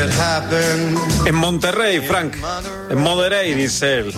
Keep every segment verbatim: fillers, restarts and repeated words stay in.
En Monterrey, Frank. En Monterrey, dice él.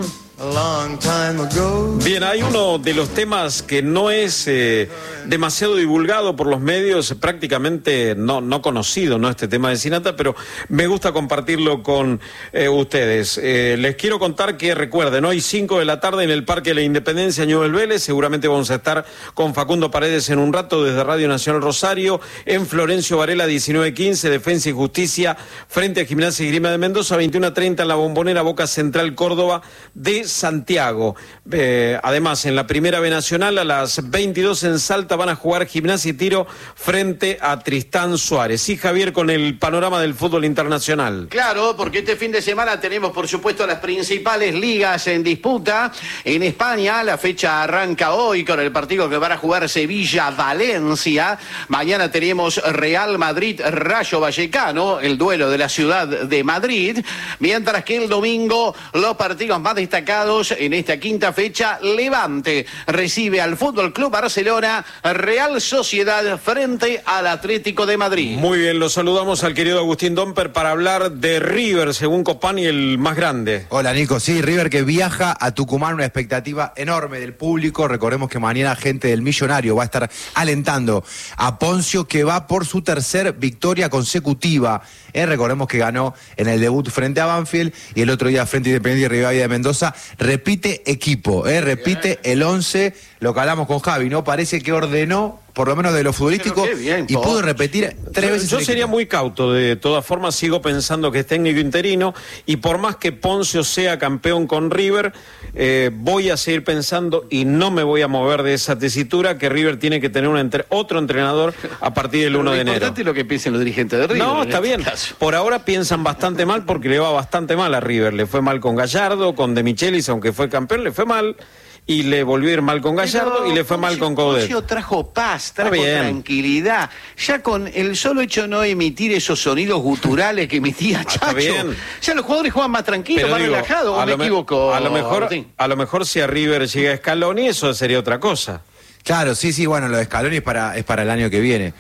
Bien, hay uno de los temas que no es eh, demasiado divulgado por los medios, prácticamente no, no conocido, ¿no? Este tema de Sinatra, pero me gusta compartirlo con eh, ustedes. Eh, les quiero contar que, recuerden, hoy cinco de la tarde en el Parque de la Independencia, Newell's Vélez, seguramente vamos a estar con Facundo Paredes en un rato desde Radio Nacional Rosario, en Florencio Varela diecinueve quince, Defensa y Justicia, frente a Gimnasia y Esgrima de Mendoza, veintiuno treinta en la Bombonera, Boca Central Córdoba de Santiago. Eh, además, en la Primera B Nacional, a las veintidós en Salta van a jugar Gimnasia y Tiro frente a Tristán Suárez. Sí, Javier, con el panorama del fútbol internacional. Claro, porque este fin de semana tenemos, por supuesto, las principales ligas en disputa. En España, la fecha arranca hoy con el partido que van a jugar Sevilla-Valencia. Mañana tenemos Real Madrid-Rayo Vallecano, el duelo de la ciudad de Madrid. Mientras que el domingo, los partidos más destacados en esta quinta fecha, Levante recibe al Fútbol Club Barcelona, Real Sociedad frente al Atlético de Madrid. Muy bien, lo saludamos al querido Agustín Domper para hablar de River, según Copani, el más grande. Hola, Nico. Sí, River que viaja a Tucumán, una expectativa enorme del público. Recordemos que mañana gente del Millonario va a estar alentando a Poncio, que va por su tercer victoria consecutiva. Eh, recordemos que ganó en el debut frente a Banfield y el otro día frente a Independiente y Rivadavia de Mendoza. Repite equipo, eh, repite el once, lo que hablamos con Javi, ¿no? Parece que ordenó, por lo menos de lo futbolístico, bien, y pudo repetir tres yo, veces. Yo sería muy cauto, de todas formas sigo pensando que es técnico interino, y por más que Poncio sea campeón con River, eh, voy a seguir pensando, y no me voy a mover de esa tesitura, que River tiene que tener un entre, otro entrenador a partir del uno de enero. Lo importante es lo que piensen los dirigentes de River. No, está este bien. Caso. Por ahora piensan bastante mal, porque le va bastante mal a River. Le fue mal con Gallardo, con De Michelis, aunque fue campeón, le fue mal. Y le volvió a ir mal con Gallardo. Pero y le fue mal con Coudet. Poncio trajo paz, trajo tranquilidad. Ya con el solo hecho de no emitir esos sonidos guturales que emitía Chacho, bien. Ya los jugadores juegan más tranquilos, pero más digo, relajados. ¿O me equivoco? A lo mejor, a lo mejor si a River llega a Scaloni, eso sería otra cosa. Claro, sí, sí, bueno, lo de Scaloni es para, es para el año que viene.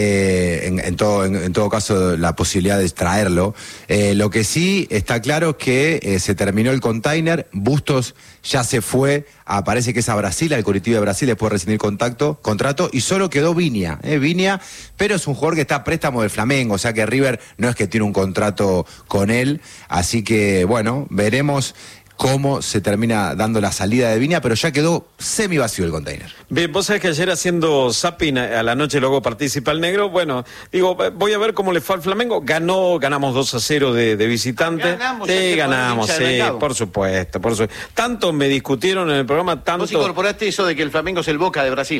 Eh, en, en, todo, en, en todo caso, la posibilidad de traerlo. Eh, lo que sí está claro es que eh, se terminó el container, Bustos ya se fue, a, parece que es a Brasil, al Coritiba de Brasil, después de rescindir contacto, contrato, y solo quedó Viña, eh, Viña, pero es un jugador que está a préstamo del Flamengo, o sea que River no es que tiene un contrato con él, así que, bueno, veremos cómo se termina dando la salida de Viña, pero ya quedó semi vacío el container. Bien, vos sabés que ayer haciendo zapping a la noche, luego participa el negro, bueno, digo, voy a ver cómo le fue al Flamengo, ganó, ganamos dos a cero de, de visitante. Ganamos, sí, ganamos, sí, por supuesto, por supuesto. Tanto me discutieron en el programa, tanto... ¿Vos incorporaste eso de que el Flamengo es el Boca de Brasil?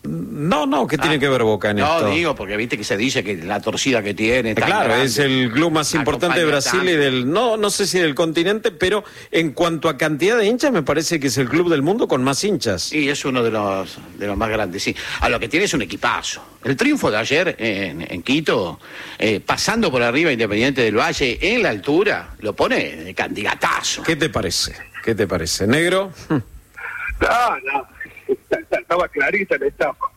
No, no, ¿qué ah, tiene que ver Boca en no, esto? No, digo, porque viste que se dice que la torcida que tiene... Tan claro, grande, es el club más importante de Brasil tan... y del... No, no sé si del continente, pero en cuanto a cantidad de hinchas, me parece que es el club del mundo con más hinchas. Sí, es uno de los, de los más grandes, sí. A lo que tiene es un equipazo. El triunfo de ayer en, en Quito, eh, pasando por arriba Independiente del Valle, en la altura, lo pone de candidatazo. ¿Qué te parece? ¿Qué te parece? ¿Negro? No, no, estaba clarita la etapa.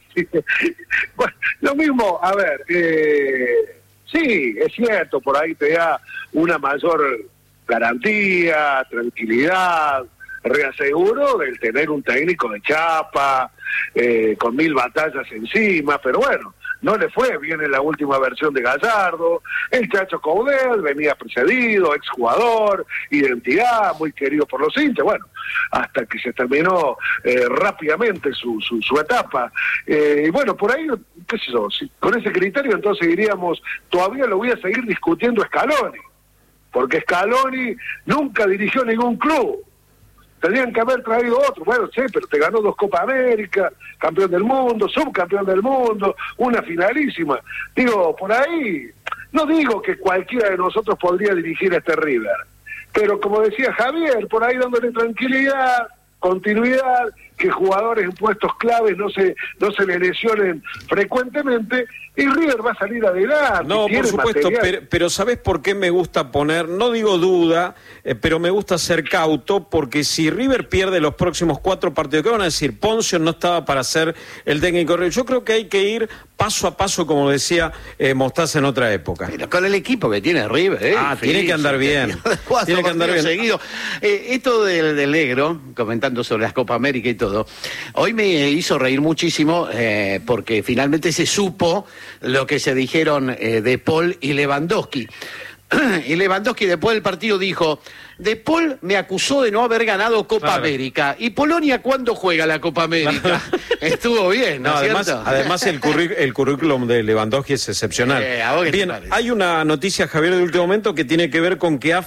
Bueno, lo mismo, a ver, eh, sí, es cierto, por ahí te da una mayor garantía, tranquilidad, reaseguro del tener un técnico de chapa, eh, con mil batallas encima, pero bueno, no le fue bien en la última versión de Gallardo. El Chacho Coudet venía precedido, exjugador, identidad, muy querido por los hinchas, bueno, hasta que se terminó eh, rápidamente su, su, su etapa. Eh, y bueno, por ahí, qué sé yo, si, con ese criterio entonces diríamos, todavía lo voy a seguir discutiendo Scaloni, porque Scaloni nunca dirigió ningún club. Tendrían que haber traído otro, bueno, sí, pero te ganó dos Copa América, campeón del mundo, subcampeón del mundo, una finalísima. Digo, por ahí, no digo que cualquiera de nosotros podría dirigir a este River, pero como decía Javier, por ahí dándole tranquilidad, continuidad, que jugadores en puestos claves no se no se les lesionen frecuentemente, y River va a salir adelante. No, por supuesto, pero, pero ¿sabés por qué me gusta poner, no digo duda, eh, pero me gusta ser cauto, porque si River pierde los próximos cuatro partidos, ¿qué van a decir? Poncio no estaba para ser el técnico. Yo creo que hay que ir paso a paso, como decía eh, Mostaza en otra época. Pero con el equipo que tiene River, ¿eh? Ah, tiene que andar bien. Tiene que andar bien. Seguido. Eh, esto del, del negro, comentando sobre las Copa América y todo, hoy me hizo reír muchísimo eh, porque finalmente se supo lo que se dijeron eh, De Paul y Lewandowski. Y Lewandowski después del partido dijo: De Paul me acusó de no haber ganado Copa claro. América. ¿Y Polonia cuándo juega la Copa América? Estuvo bien, ¿no, no es además, cierto? Además el, curríc el currículum de Lewandowski es excepcional. Eh, bien, hay una noticia, Javier, de último momento que tiene que ver con que ha